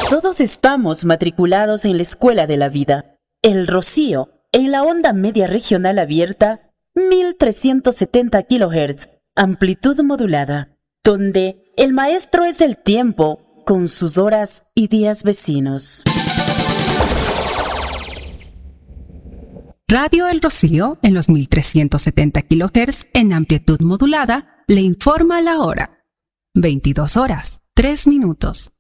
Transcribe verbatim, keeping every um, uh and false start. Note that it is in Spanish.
Todos estamos matriculados en la escuela de la vida. El Rocío, en la onda media regional abierta, mil trescientos setenta kilohertz, amplitud modulada, donde el maestro es el tiempo con sus horas y días vecinos. Radio El Rocío, en los mil trescientos setenta kilohertz en amplitud modulada, le informa la hora. veintidós horas, tres minutos.